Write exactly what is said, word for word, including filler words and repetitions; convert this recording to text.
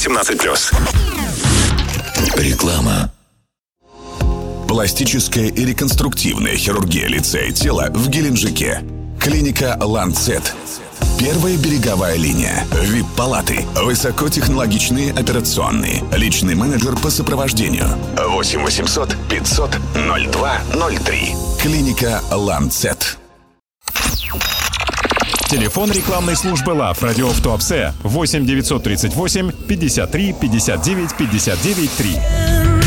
восемнадцать плюс. Реклама. Пластическая и реконструктивная хирургия лица и тела в Геленджике. Клиника «Ланцет». Первая береговая линия. ви ай пи-палаты. Высокотехнологичные операционные. Личный менеджер по сопровождению. восемь восемьсот пятьсот ноль два ноль три. Клиника «Ланцет». Телефон рекламной службы ЛАФ «Радио в Туапсе» восемь девятьсот тридцать восемь пятьдесят три пятьдесят девять пятьдесят девять три.